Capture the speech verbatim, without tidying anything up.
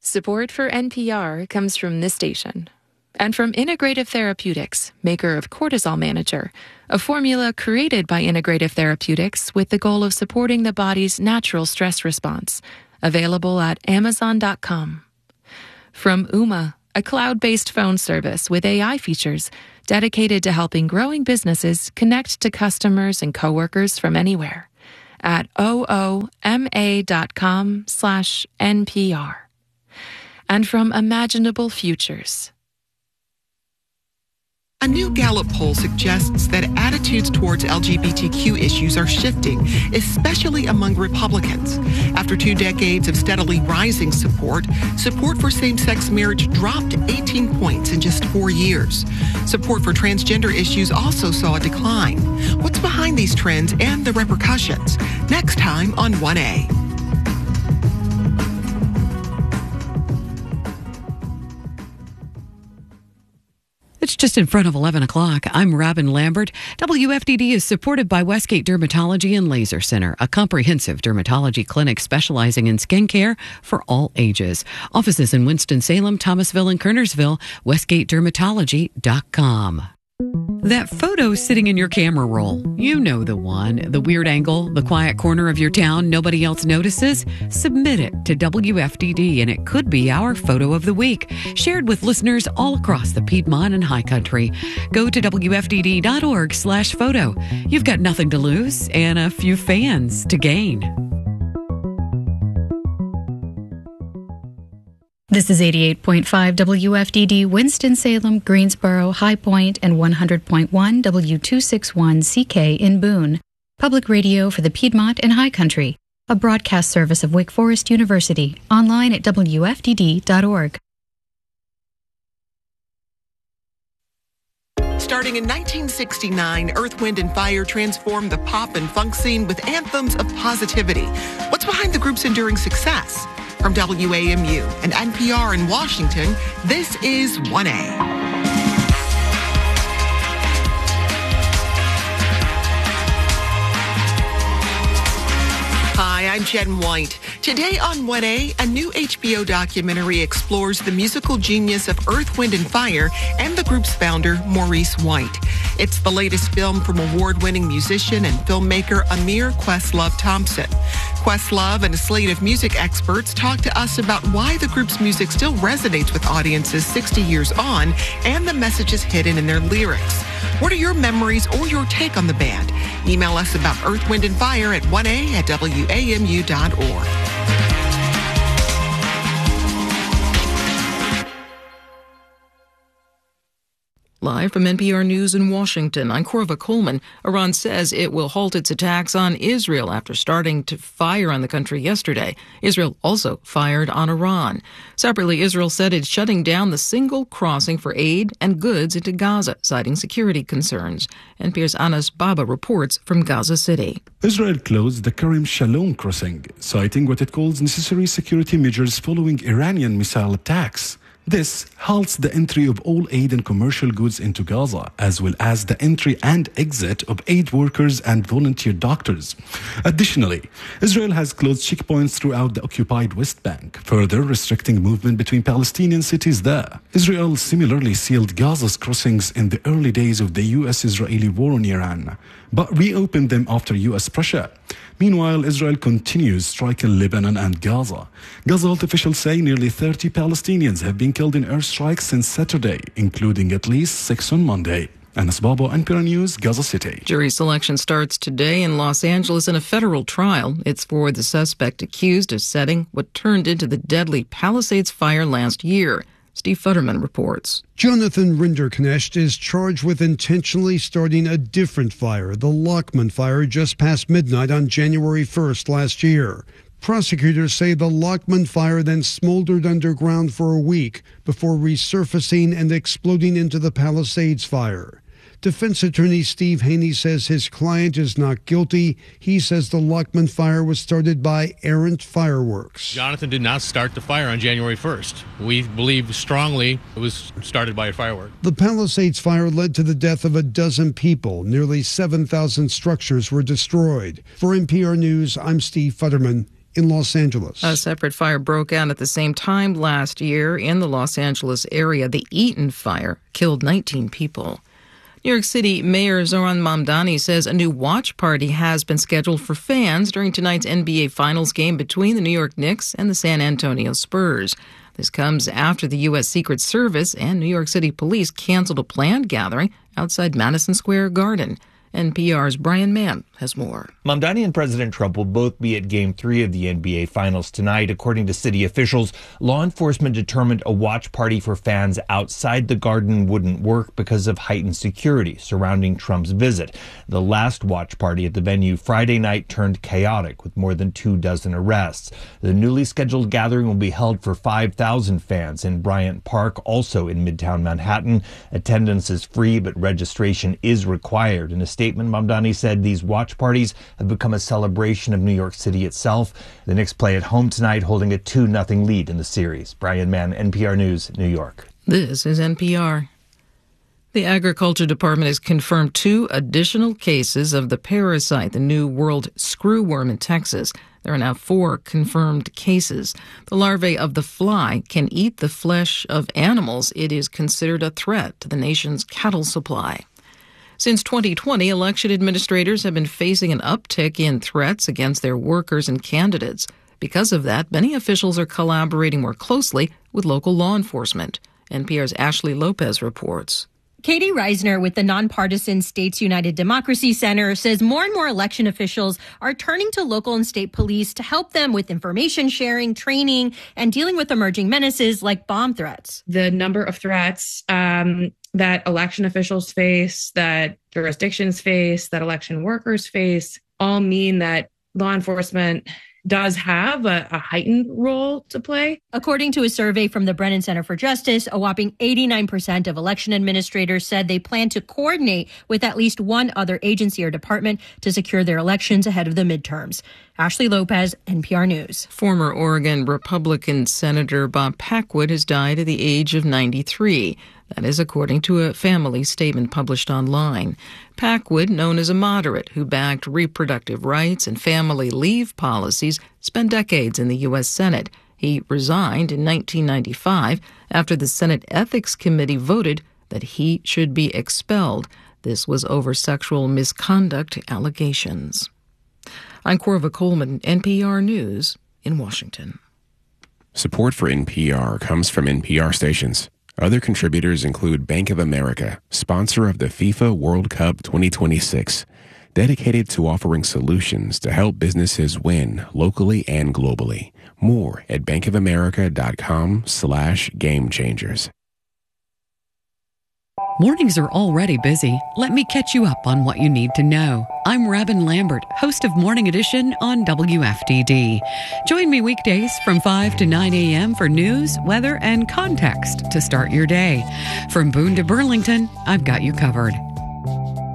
Support for N P R comes from this station and from Integrative Therapeutics, maker of Cortisol Manager, a formula created by Integrative Therapeutics with the goal of supporting the body's natural stress response, available at amazon dot com. From Ooma, a cloud-based phone service with A I features dedicated to helping growing businesses connect to customers and coworkers from anywhere at ooma dot com slash N P R. And from Imaginable Futures. A new Gallup poll suggests that attitudes towards L G B T Q issues are shifting, especially among Republicans. After two decades of steadily rising support, support for same-sex marriage dropped eighteen points in just four years. Support for transgender issues also saw a decline. What's behind these trends and the repercussions? Next time on one A. It's just in front of eleven o'clock. I'm Robin Lambert. W F D D is supported by Westgate Dermatology and Laser Center, a comprehensive dermatology clinic specializing in skincare for all ages. Offices in Winston-Salem, Thomasville, and Kernersville. westgate dermatology dot com. That photo sitting in your camera roll, you know the one, the weird angle, the quiet corner of your town nobody else notices. Submit it to W F D D and it could be our photo of the week, shared with listeners all across the Piedmont and High Country. Go to W F D D dot org slash photo. You've got nothing to lose and a few fans to gain. This is eighty-eight point five W F D D, Winston-Salem, Greensboro, High Point, and one hundred point one W two sixty-one C K in Boone. Public radio for the Piedmont and High Country. A broadcast service of Wake Forest University. Online at W F D D dot org. Starting in nineteen sixty-nine, Earth, Wind and Fire transformed the pop and funk scene with anthems of positivity. What's behind the group's enduring success? From W A M U and N P R in Washington, this is one A. Hi, I'm Jen White. Today on one A, a new H B O documentary explores the musical genius of Earth, Wind and Fire and the group's founder, Maurice White. It's the latest film from award-winning musician and filmmaker Amir Questlove Thompson. Questlove and a slate of music experts talk to us about why the group's music still resonates with audiences sixty years on and the messages hidden in their lyrics. What are your memories or your take on the band? Email us about Earth, Wind and Fire at one A at W A M U dot org. Live from N P R News in Washington, I'm Corva Coleman. Iran says it will halt its attacks on Israel after starting to fire on the country yesterday. Israel also fired on Iran. Separately, Israel said it's shutting down the single crossing for aid and goods into Gaza, citing security concerns. N P R's Anas Baba reports from Gaza City. Israel closed the Kerem Shalom crossing, citing what it calls necessary security measures following Iranian missile attacks. This halts the entry of all aid and commercial goods into Gaza, as well as the entry and exit of aid workers and volunteer doctors. Additionally, Israel has closed checkpoints throughout the occupied West Bank, further restricting movement between Palestinian cities there. Israel similarly sealed Gaza's crossings in the early days of the U S-Israeli war on Iran, but reopened them after U S pressure. Meanwhile, Israel continues striking Lebanon and Gaza. Gaza health officials say nearly thirty Palestinians have been killed in airstrikes since Saturday, including at least six on Monday. Anas Babo, N P R News, Gaza City. Jury selection starts today in Los Angeles in a federal trial. It's for the suspect accused of setting what turned into the deadly Palisades fire last year. Steve Futterman reports. Jonathan Rinderknecht is charged with intentionally starting a different fire, the Lockman fire, just past midnight on January first last year. Prosecutors say the Lockman fire then smoldered underground for a week before resurfacing and exploding into the Palisades fire. Defense attorney Steve Haney says his client is not guilty. He says the Lockman fire was started by errant fireworks. Jonathan did not start the fire on January first. We believe strongly it was started by a firework. The Palisades fire led to the death of a dozen people. Nearly seven thousand structures were destroyed. For N P R News, I'm Steve Futterman in Los Angeles. A separate fire broke out at the same time last year in the Los Angeles area. The Eaton fire killed nineteen people. New York City Mayor Zohran Mamdani says a new watch party has been scheduled for fans during tonight's N B A Finals game between the New York Knicks and the San Antonio Spurs. This comes after the U S Secret Service and New York City Police canceled a planned gathering outside Madison Square Garden. N P R's Brian Mann has more. Mamdani and President Trump will both be at Game three of the N B A Finals tonight. According to city officials, law enforcement determined a watch party for fans outside the Garden wouldn't work because of heightened security surrounding Trump's visit. The last watch party at the venue Friday night turned chaotic with more than two dozen arrests. The newly scheduled gathering will be held for five thousand fans in Bryant Park, also in Midtown Manhattan. Attendance is free, but registration is required. In a statement, Mamdani said these watch parties have become a celebration of New York City itself. The Knicks play at home tonight, holding a two nothing lead in the series. Brian Mann, N P R News, New York. This is N P R. The Agriculture Department has confirmed two additional cases of the parasite, the New World screwworm in Texas. There are now four confirmed cases. The larvae of the fly can eat the flesh of animals. It is considered a threat to the nation's cattle supply. Since twenty twenty, election administrators have been facing an uptick in threats against their workers and candidates. Because of that, many officials are collaborating more closely with local law enforcement. N P R's Ashley Lopez reports. Katie Reisner with the nonpartisan States United Democracy Center says more and more election officials are turning to local and state police to help them with information sharing, training, and dealing with emerging menaces like bomb threats. The number of threats um, that election officials face, that jurisdictions face, that election workers face, all mean that law enforcement does have a, a heightened role to play. According to a survey from the Brennan Center for Justice, a whopping eighty-nine percent of election administrators said they plan to coordinate with at least one other agency or department to secure their elections ahead of the midterms. Ashley Lopez, N P R News. Former Oregon Republican Senator Bob Packwood has died at the age of ninety-three. That is according to a family statement published online. Packwood, known as a moderate who backed reproductive rights and family leave policies, spent decades in the U S Senate. He resigned in nineteen ninety-five after the Senate Ethics Committee voted that he should be expelled. This was over sexual misconduct allegations. I'm Corva Coleman, N P R News in Washington. Support for N P R comes from N P R stations. Other contributors include Bank of America, sponsor of the FIFA World Cup twenty twenty-six, dedicated to offering solutions to help businesses win locally and globally. More at bankofamerica.com slash game changers. Mornings are already busy. Let me catch you up on what you need to know. I'm Robin Lambert, host of Morning Edition on W F D D. Join me weekdays from five to nine a.m. for news, weather, and context to start your day. From Boone to Burlington, I've got you covered.